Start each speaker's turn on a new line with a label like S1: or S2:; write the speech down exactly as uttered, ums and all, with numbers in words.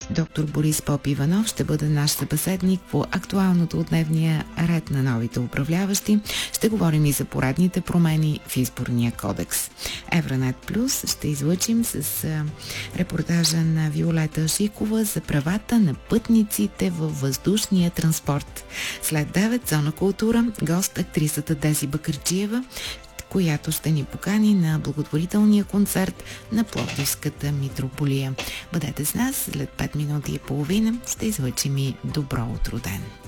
S1: Доктор Борис Попиванов ще бъде наш събеседник по актуалното от дневния ред на новите управляващи. Ще говорим и за поредните промени в изборния кодекс. Евронет Плюс ще излъчим с репортажа на Виолета Шикова за правата на пътниците във въздушния транспорт. След девет, зона култура, гост актрисата Деси Бакърджиева, която ще ни покани на благотворителния концерт на Пловдивската митрополия. Бъдете с нас, след пет минути и половина ще излъчим и Добро утро ден.